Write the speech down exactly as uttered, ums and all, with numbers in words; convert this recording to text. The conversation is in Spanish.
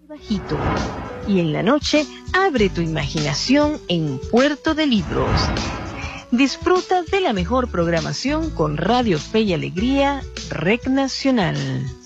Bajito. Y en la noche, abre tu imaginación en Puerto de Libros. Disfruta de la mejor programación con Radio Fe y Alegría, R E C Nacional.